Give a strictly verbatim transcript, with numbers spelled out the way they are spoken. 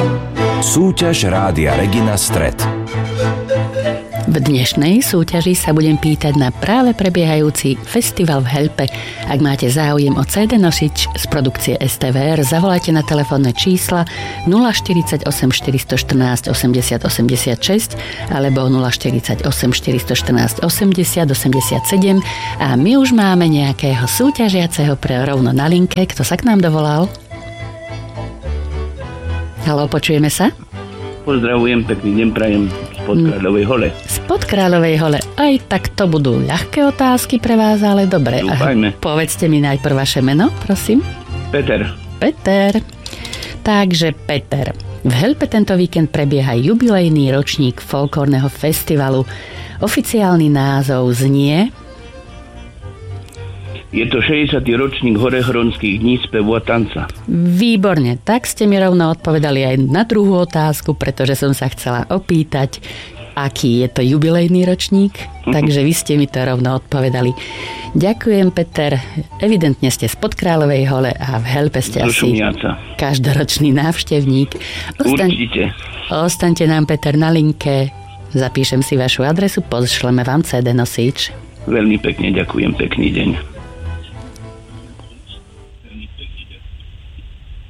Súťaž Rádia Regina Stred. V dnešnej súťaži sa budem pýtať na práve prebiehajúci festival v Helpe. Ak máte záujem o cé dé nosič z produkcie es té vé er, zavolajte na telefónne čísla nula štyridsaťosem štyristoštrnásť osemdesiat osemdesiatšesť alebo nula štyridsaťosem štyristoštrnásť osemdesiat osemdesiatsedem a my už máme nejakého súťažiaceho pre rovno na linke. Kto sa k nám dovolal? Haló, počujeme sa? Pozdravujem, pekný deň prajem spod Kráľovej hole. Spod Kráľovej hole. Aj tak to budú ľahké otázky pre vás, ale dobre. Dúfajme. Povedzte mi najprv vaše meno, prosím. Peter. Peter. Takže Peter. V Helpe tento víkend prebieha jubilejný ročník folklórneho festivalu. Oficiálny názov znie... Je to šesťdesiaty ročník Horehronských dní spevu a tanca. Výborne, tak ste mi rovno odpovedali aj na druhú otázku, pretože som sa chcela opýtať, aký je to jubilejný ročník, mm-hmm. takže vy ste mi to rovno odpovedali. Ďakujem, Peter, evidentne ste spod Kráľovej hole a v Helpe ste asi každoročný návštevník. Ostaň, Určite. Ostaňte nám, Peter, na linke, zapíšem si vašu adresu, pošleme vám cé dé nosič. Veľmi pekne ďakujem, pekný deň.